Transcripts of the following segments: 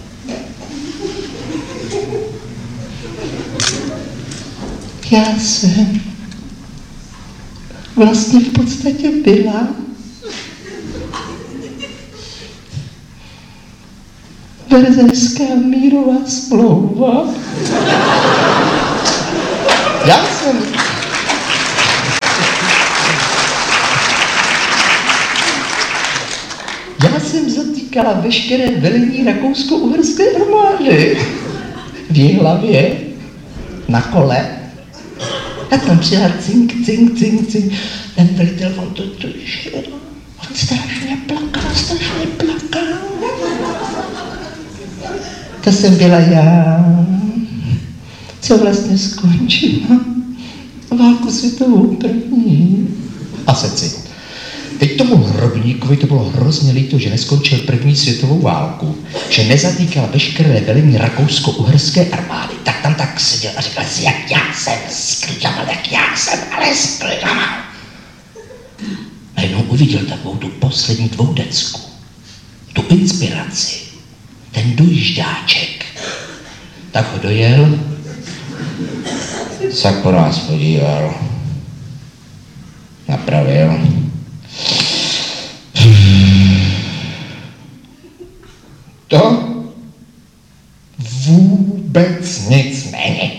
Já jsem vlastně v podstatě byla verzejská mírová smlouva. Já jsem zatýkala veškeré velení rakousko-uherské armády v Jihlavě na kole. A tam přijela cink. Ten velitel, on to tušil. On strašně plakal. To jsem byla já, co vlastně skončila válku světovou první. A seci. Teď tomu hrobníkovi to bylo hrozně líto, že neskončil první světovou válku, že nezatýkal veškeré velení rakousko-uherské armády. Tak tam tak seděl a říkal si, jak já jsem ale sklikamal. Najednou uviděl takovou tu poslední dvoudecku, tu inspiraci, ten dojížďáček. Tak ho dojel, se po nás podíval, napravil. To vůbec nic není.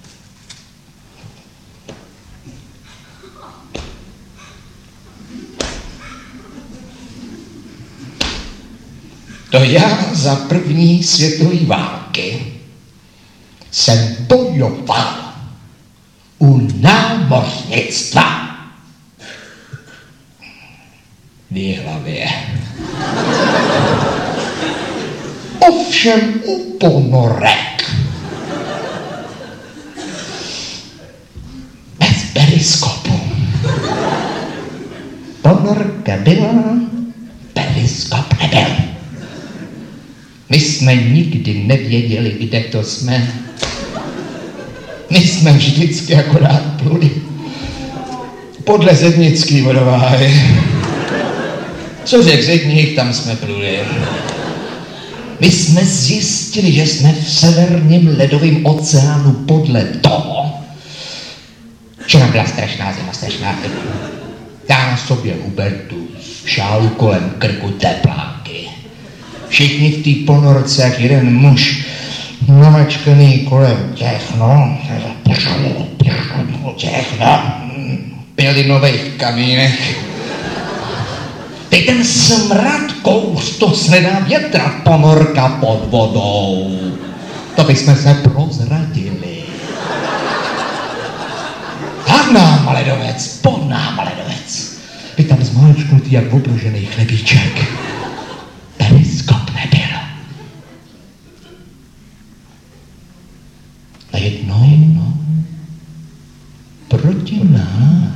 To já za první světové války jsem bojoval u námořnictva v Jihlavě. Ovšem u ponorek. Bez periskopu. Ponorka byla, periskop nebyl. My jsme nikdy nevěděli, kde to jsme. My jsme vždycky akorát pluli podle zednický vodováhy. Co řekl zedník, tam jsme pluli. My jsme zjistili, že jsme v severním ledovém oceánu podle toho, že nám byla strašná zima. Já na sobě Hubertus, šálu kolem krku tepláky. Všichni v té ponorce, jak jeden muž, namačkaný kolem těch, pělinových kamínech. Teď ten smrad kous, to se nedá větrat, ponorka pod vodou. To bychom se prozradili. Hlavná ledovec, podná ledovec. Vy tam zmáčknutý jak obložený chlebíček. Periskop nebyl. A jednou